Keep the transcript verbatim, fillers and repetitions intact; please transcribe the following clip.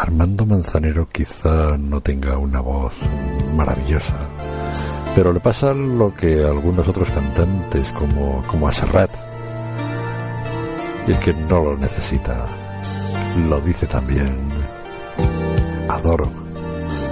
Armando Manzanero quizá no tenga una voz maravillosa, pero le pasa lo que a algunos otros cantantes como, como a Serrat, y es que no lo necesita. Lo dice también. Adoro